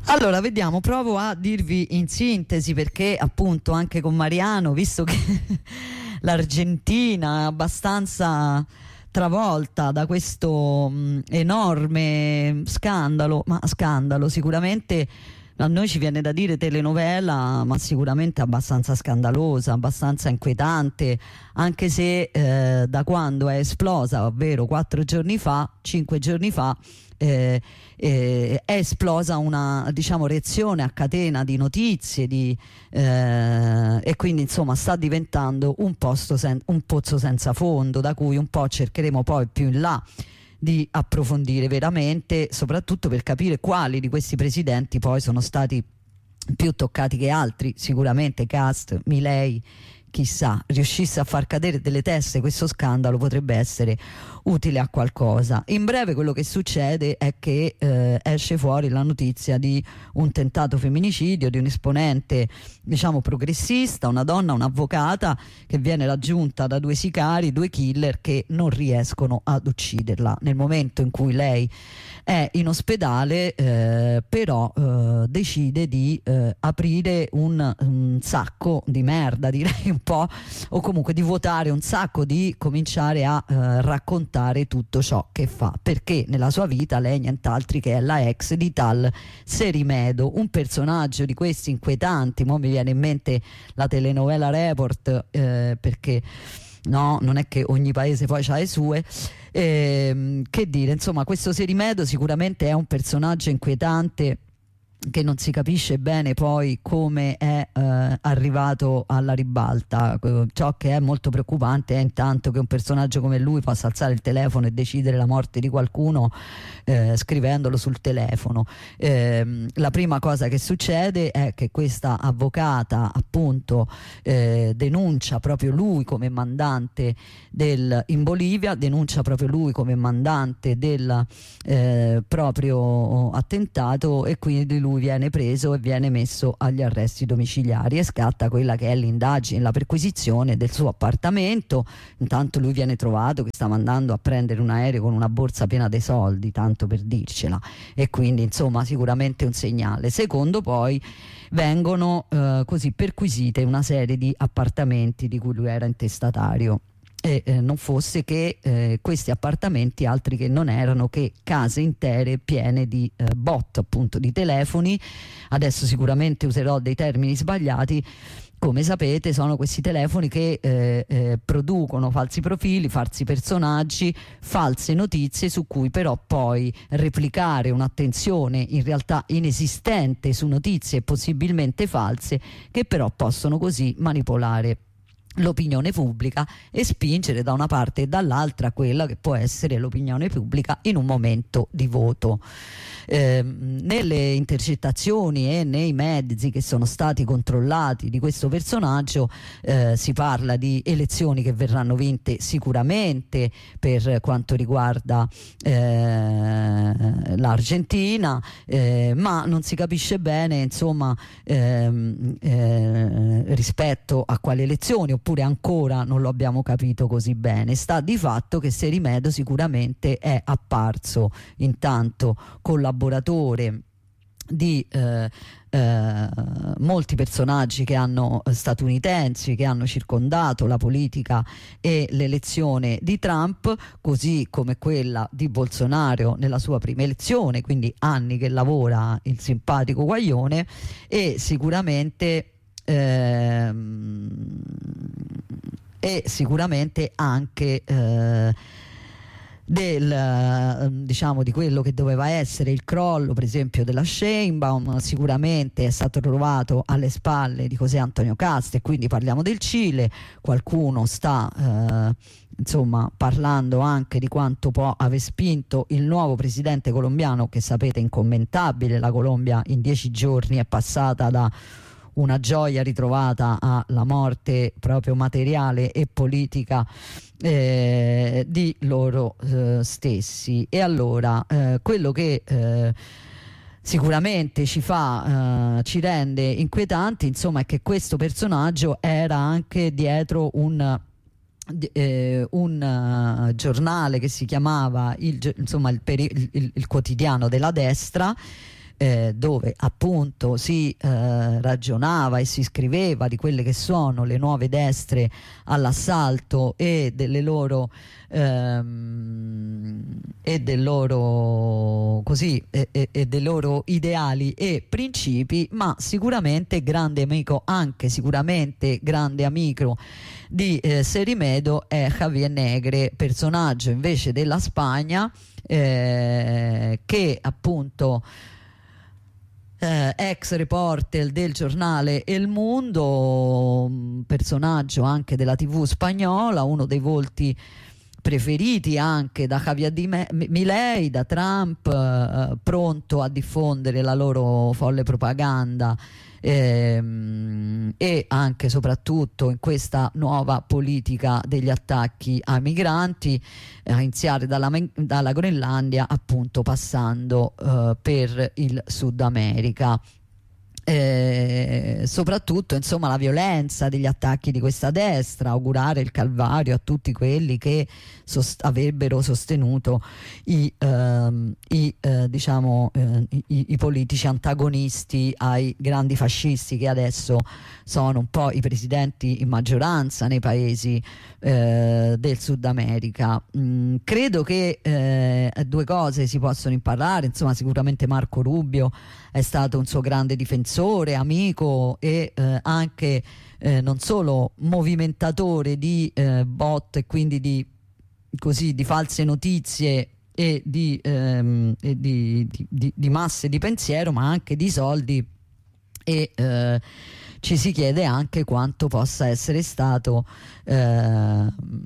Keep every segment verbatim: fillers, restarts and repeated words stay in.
Allora, vediamo, provo a dirvi in sintesi, perché appunto anche con Mariano, visto che l'Argentina è abbastanza travolta da questo mh, enorme scandalo, ma scandalo sicuramente a noi ci viene da dire telenovela, ma sicuramente abbastanza scandalosa, abbastanza inquietante, anche se eh, da quando è esplosa, ovvero quattro giorni fa, cinque giorni fa, Eh, eh, è esplosa una, diciamo, reazione a catena di notizie di, eh, e quindi insomma sta diventando un, posto sen- un pozzo senza fondo, da cui un po' cercheremo poi più in là di approfondire veramente, soprattutto per capire quali di questi presidenti poi sono stati più toccati che altri. Sicuramente Cast, Milei, chissà, riuscisse a far cadere delle teste questo scandalo potrebbe essere utile a qualcosa. In breve quello che succede è che eh, esce fuori la notizia di un tentato femminicidio di un esponente, diciamo, progressista, una donna, un'avvocata, che viene raggiunta da due sicari, due killer che non riescono ad ucciderla. Nel momento in cui lei è in ospedale eh, però eh, decide di eh, aprire un, un sacco di merda, direi un po', o comunque di vuotare un sacco, di cominciare a eh, raccontare tutto ciò che fa, perché nella sua vita lei nient'altro che è la ex di tal Serimedo, un personaggio di questi inquietanti. Mo' mi viene in mente la telenovela Report, eh, perché no, non è che ogni paese poi ha le sue. Eh, che dire, insomma, questo Serimedo sicuramente è un personaggio inquietante, che non si capisce bene poi come è eh, arrivato alla ribalta. Ciò che è molto preoccupante è intanto che un personaggio come lui possa alzare il telefono e decidere la morte di qualcuno eh, scrivendolo sul telefono. Eh, la prima cosa che succede è che questa avvocata appunto eh, denuncia proprio lui come mandante del, in Bolivia, denuncia proprio lui come mandante del eh, proprio attentato, e quindi lui lui viene preso e viene messo agli arresti domiciliari e scatta quella che è l'indagine, la perquisizione del suo appartamento. Intanto lui viene trovato che stava andando a prendere un aereo con una borsa piena di soldi, tanto per dircela, e quindi insomma sicuramente un segnale. Secondo, poi vengono eh, così perquisite una serie di appartamenti di cui lui era intestatario. E eh, non fosse che eh, questi appartamenti altri che non erano che case intere piene di eh, bot, appunto, di telefoni. Adesso sicuramente userò dei termini sbagliati. Come sapete, sono questi telefoni che eh, eh, producono falsi profili, falsi personaggi, false notizie, su cui però poi replicare un'attenzione in realtà inesistente su notizie possibilmente false, che però possono così manipolare l'opinione pubblica e spingere da una parte e dall'altra quella che può essere l'opinione pubblica in un momento di voto. Eh, nelle intercettazioni e nei mezzi che sono stati controllati di questo personaggio eh, si parla di elezioni che verranno vinte sicuramente per quanto riguarda eh, l'Argentina, eh, ma non si capisce bene insomma ehm, eh, rispetto a quali elezioni, oppure ancora non lo abbiamo capito così bene. Sta di fatto che Serimedo sicuramente è apparso intanto collaboratore di eh, eh, molti personaggi che hanno statunitensi che hanno circondato la politica e l'elezione di Trump, così come quella di Bolsonaro nella sua prima elezione, quindi anni che lavora il simpatico guaglione. E sicuramente ehm, e sicuramente anche eh, del diciamo di quello che doveva essere il crollo, per esempio, della Sheinbaum. Sicuramente è stato trovato alle spalle di José Antonio Cast, e quindi parliamo del Cile. Qualcuno sta eh, insomma parlando anche di quanto può aver spinto il nuovo presidente colombiano, che sapete incommentabile. La Colombia in dieci giorni è passata da una gioia ritrovata alla morte proprio materiale e politica eh, di loro eh, stessi. E allora eh, quello che eh, sicuramente ci fa, eh, ci rende inquietanti, insomma, è che questo personaggio era anche dietro un Eh, un uh, giornale che si chiamava il, insomma, il, peri- il, il quotidiano della destra, eh, dove appunto si eh, ragionava e si scriveva di quelle che sono le nuove destre all'assalto e delle loro ehm, e del loro così e, e, e dei loro ideali e principi, ma sicuramente grande amico, anche sicuramente grande amico di eh, Serimedo è Javier Negre, personaggio invece della Spagna, eh, che appunto Eh, ex reporter del giornale El Mundo, personaggio anche della tivù spagnola, uno dei volti preferiti anche da Javier Di Me- Milei, da Trump, eh, pronto a diffondere la loro folle propaganda ehm, e anche e soprattutto in questa nuova politica degli attacchi ai migranti, eh, a iniziare dalla, dalla Groenlandia, appunto passando eh, per il Sud America. Eh, soprattutto insomma la violenza degli attacchi di questa destra, augurare il calvario a tutti quelli che sost- avrebbero sostenuto i, ehm, i, eh, diciamo, eh, i, i politici antagonisti ai grandi fascisti che adesso sono un po' i presidenti in maggioranza nei paesi eh, del Sud America. Mm, credo che eh, due cose si possono imparare, insomma sicuramente Marco Rubio è stato un suo grande difensore, amico e eh, anche eh, non solo movimentatore di eh, bot e quindi di, così, di false notizie e, di, ehm, e di, di, di, di masse di pensiero, ma anche di soldi, e eh, ci si chiede anche quanto possa essere stato eh,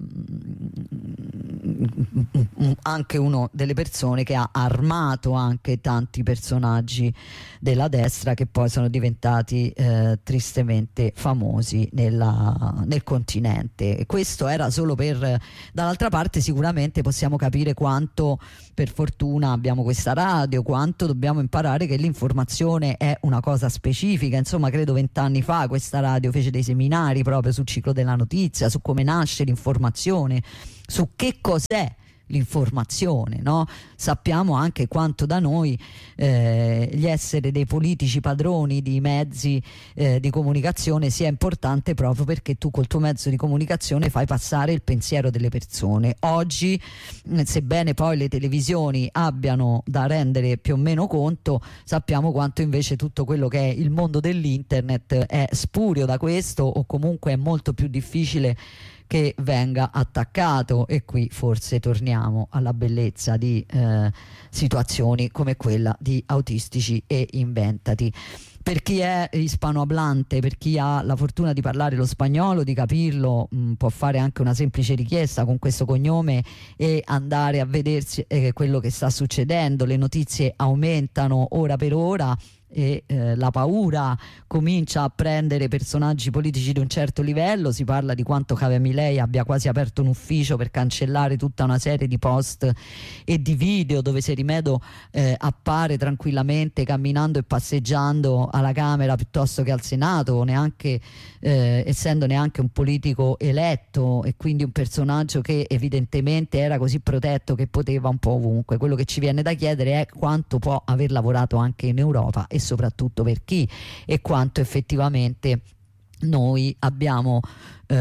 anche uno delle persone che ha armato anche tanti personaggi della destra che poi sono diventati eh, tristemente famosi nella, nel continente. E questo era solo per, dall'altra parte sicuramente possiamo capire quanto per fortuna abbiamo questa radio, quanto dobbiamo imparare che l'informazione è una cosa specifica. Insomma, credo vent'anni fa questa radio fece dei seminari proprio sul ciclo della notizia, su come nasce l'informazione, su che cos'è l'informazione, no? Sappiamo anche quanto da noi eh, gli essere dei politici padroni di mezzi eh, di comunicazione sia importante, proprio perché tu col tuo mezzo di comunicazione fai passare il pensiero delle persone. Oggi, sebbene poi le televisioni abbiano da rendere più o meno conto, sappiamo quanto invece tutto quello che è il mondo dell'internet è spurio da questo, o comunque è molto più difficile che venga attaccato. E qui forse torniamo alla bellezza di eh, situazioni come quella di Autistici e Inventati. Per chi è ispanohablante, per chi ha la fortuna di parlare lo spagnolo, di capirlo, mh, può fare anche una semplice richiesta con questo cognome e andare a vedersi eh, quello che sta succedendo. Le notizie aumentano ora per ora e eh, la paura comincia a prendere personaggi politici di un certo livello. Si parla di quanto Javier Milei abbia quasi aperto un ufficio per cancellare tutta una serie di post e di video dove Serimedo eh, appare tranquillamente camminando e passeggiando alla Camera piuttosto che al Senato, neanche eh, essendo neanche un politico eletto, e quindi un personaggio che evidentemente era così protetto che poteva un po' ovunque. Quello che ci viene da chiedere è quanto può aver lavorato anche in Europa e soprattutto per chi, e quanto effettivamente noi abbiamo eh,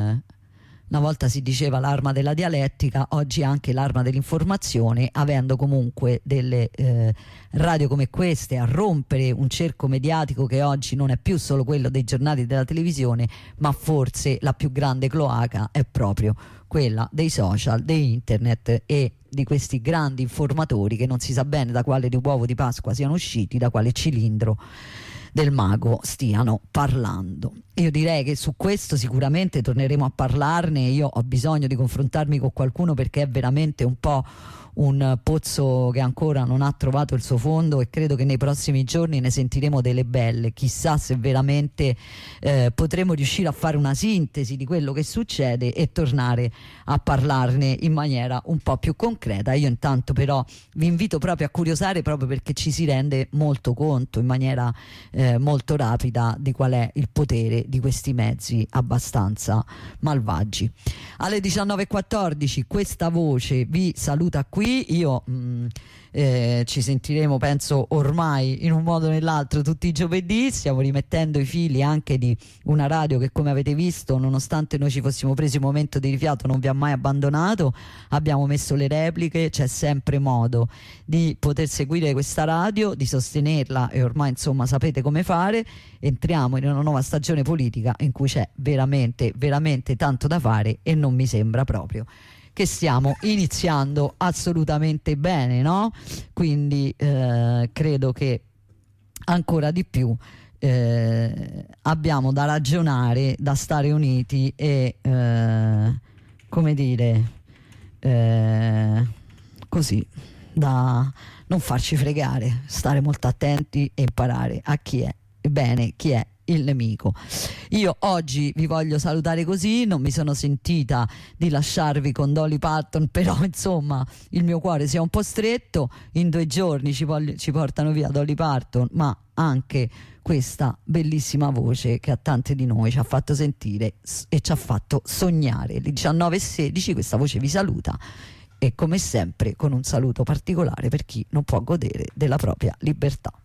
una volta si diceva l'arma della dialettica, oggi anche l'arma dell'informazione, avendo comunque delle eh, radio come queste a rompere un cerco mediatico che oggi non è più solo quello dei giornali e della televisione, ma forse la più grande cloaca è proprio quella dei social, di internet e di questi grandi informatori che non si sa bene da quale uovo di Pasqua siano usciti, da quale cilindro del mago stiano parlando. Io direi che su questo sicuramente torneremo a parlarne. Io ho bisogno di confrontarmi con qualcuno perché è veramente un po' un pozzo che ancora non ha trovato il suo fondo, e credo che nei prossimi giorni ne sentiremo delle belle. Chissà se veramente eh, potremo riuscire a fare una sintesi di quello che succede e tornare a parlarne in maniera un po' più concreta. Io intanto però vi invito proprio a curiosare, proprio perché ci si rende molto conto in maniera eh, molto rapida di qual è il potere di questi mezzi abbastanza malvagi. Alle diciannove e quattordici questa voce vi saluta qui qui. Io mh, eh, ci sentiremo, penso, ormai in un modo o nell'altro tutti i giovedì. Stiamo rimettendo i fili anche di una radio che, come avete visto, nonostante noi ci fossimo presi un momento di rifiato, non vi ha mai abbandonato. Abbiamo messo le repliche, c'è sempre modo di poter seguire questa radio, di sostenerla, e ormai insomma sapete come fare. Entriamo in una nuova stagione politica in cui c'è veramente veramente tanto da fare, e non mi sembra proprio che stiamo iniziando assolutamente bene, no? Quindi eh, credo che ancora di più eh, abbiamo da ragionare, da stare uniti e eh, come dire eh, così, da non farci fregare, stare molto attenti e imparare a chi è bene, chi è il nemico. Io oggi vi voglio salutare così, non mi sono sentita di lasciarvi con Dolly Parton, però insomma il mio cuore si è un po' stretto. In due giorni ci, voglio, ci portano via Dolly Parton, ma anche questa bellissima voce che a tante di noi ci ha fatto sentire e ci ha fatto sognare. Le diciannove e sedici questa voce vi saluta, e come sempre con un saluto particolare per chi non può godere della propria libertà.